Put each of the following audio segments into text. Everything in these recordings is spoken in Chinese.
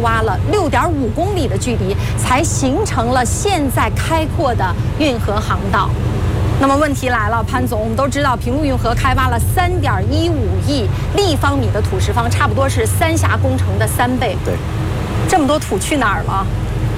挖了6.5公里的距离，才形成了现在开阔的运河航道。那么问题来了，潘总，我们都知道平陆运河开挖了3.15亿立方米的土石方，差不多是三峡工程的3倍。 对， 这么多土去哪儿了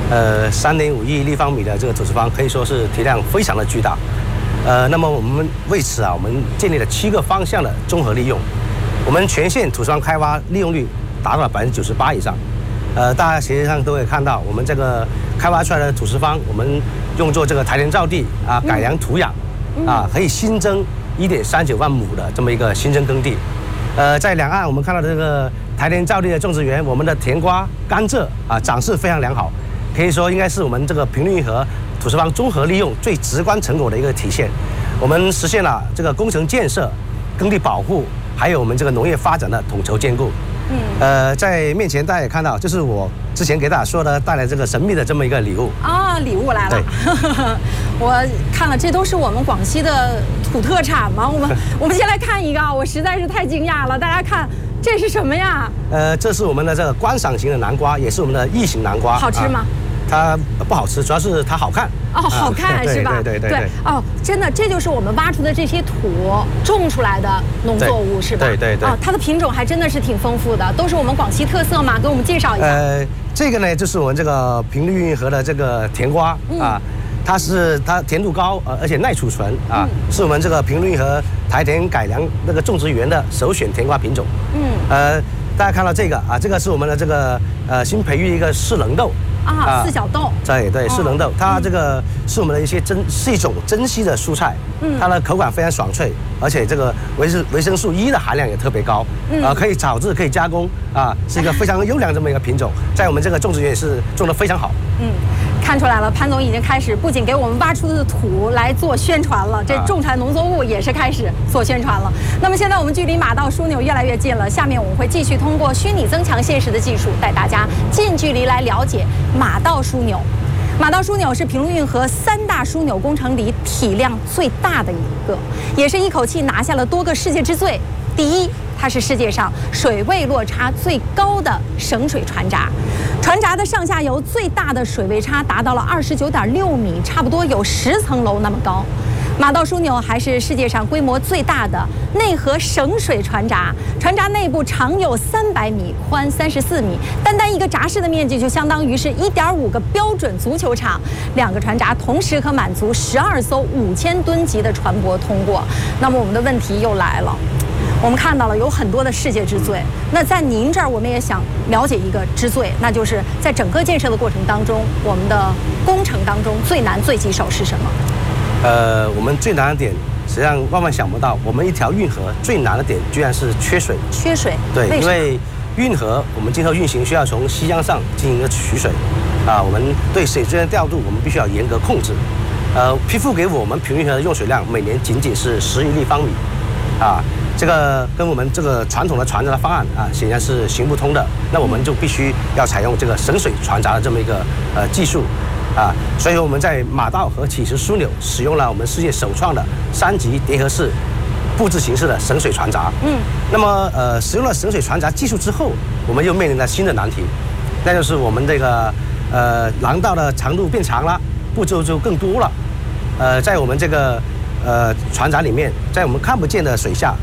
？3.5亿立方米的这个土石方可以说是体量非常的巨大。那么我们为此啊，我们建立了7个方向的综合利用。我们全线土石方开挖利用率达到了98%以上。大家实际上都会看到，我们这个开挖出来的土石方，我们用作这个台田造地啊，改良土壤啊，可以新增1.39万亩的这么一个新增耕地。在两岸我们看到的这个台田造地的种植园，我们的甜瓜、甘蔗啊，长势非常良好，可以说应该是我们这个平陆运河土石方综合利用最直观成果的一个体现。我们实现了这个工程建设、耕地保护，还有我们这个农业发展的统筹兼顾。在面前大家也看到，这是我之前给大家说的带来这个神秘的这么一个礼物啊，礼物来了。我看了，这都是我们广西的土特产吗？我们先来看一个，我实在是太惊讶了。大家看，这是什么呀？ 这是我们的这个观赏型的南瓜，也是我们的异型南瓜。 好吃吗？ 它不好吃，主要是它好看。 哦，好看是吧？ 对。 哦，真的，这就是我们挖出的这些土种出来的农作物是吧？ 对。 哦，它的品种还真的是挺丰富的，都是我们广西特色嘛，给我们介绍一下。 这个呢，就是我们这个平陆运河的这个甜瓜啊，它甜度高，而且耐储存啊，是我们这个平陆运河台田改良那个种植园的首选甜瓜品种。大家看到这个啊，这个是我们的这个新培育一个四棱豆。 四角豆， 对，四棱豆，它这个是我们的是一种珍稀的蔬菜，它的口感非常爽脆，而且这个维生素 E 的含量也特别高，可以炒制，可以加工啊，是一个非常优良这么一个品种，在我们这个种植园也是种得非常好。 看出来了，潘总已经开始不仅给我们挖出的土来做宣传了，这种产农作物也是开始做宣传了。那么现在我们距离马道枢纽越来越近了，下面我们会继续通过虚拟增强现实的技术，带大家近距离来了解马道枢纽。马道枢纽是平陆运河3大枢纽工程里体量最大的一个，也是一口气拿下了多个世界之最。第一，它是世界上水位落差最高的省水船闸，船闸的上下游最大的水位差达到了29.6米，差不多有10层楼那么高。马道枢纽还是世界上规模最大的内河省水船闸，船闸内部长有300米，宽34米，单单一个闸室的面积就相当于是1.5个标准足球场。2个船闸同时可满足12艘5000吨级的船舶通过。那么我们的问题又来了。我们看到了有很多的世界之最，那在您这儿我们也想了解一个之最，那就是在整个建设的过程当中，我们的工程当中最难最棘手是什么？ 我们最难的点，实际上万万想不到，我们一条运河最难的点居然是缺水。 缺水？ 对，因为运河我们今后运行需要从西江上进行一个取水，我们对水资源调度我们必须要严格控制。批复给我们平运河的用水量每年仅仅是10亿立方米，这个跟我们这个传统的船闸的方案显然是行不通的。那我们就必须要采用这个省水船闸的这么一个技术所以我们在马道和启石枢纽使用了我们世界首创的3级叠合式布置形式的省水船闸。那么使用了省水船闸技术之后，我们又面临了新的难题，那就是我们这个廊道的长度变长了，步骤就更多了。在我们这个船闸里面，在我们看不见的水下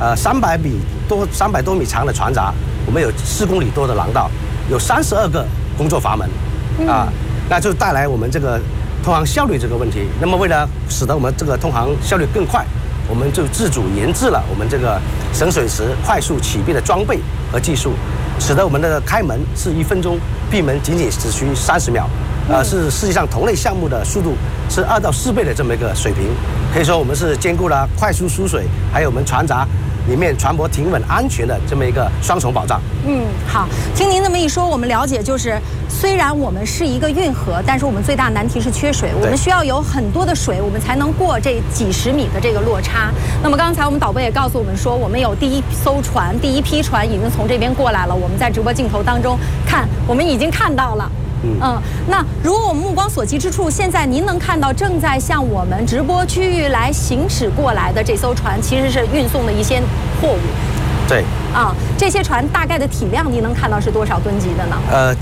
300多米长的船闸，我们有4公里多的廊道，有32个工作阀门那就带来我们这个通航效率这个问题。那么为了使得我们这个通航效率更快，我们就自主研制了我们这个省水池快速启闭的装备和技术，使得我们的开门是1分钟，闭门仅仅只需30秒，是世界上同类项目的速度是2到4倍的这么一个水平。可以说我们是兼顾了快速输水，还有我们船闸里面船舶停稳安全的这么一个双重保障。 好，听您这么一说，我们了解就是虽然我们是一个运河，但是我们最大难题是缺水，我们需要有很多的水，我们才能过这几十米的这个落差。那么刚才我们导播也告诉我们说，我们有第一批船已经从这边过来了，我们在直播镜头当中看，我们已经看到了。那如果我们目光所及之处，现在您能看到正在向我们直播区域来行驶过来的这艘船，其实是运送的一些货物。 对。 这些船大概的体量您能看到是多少吨级的呢？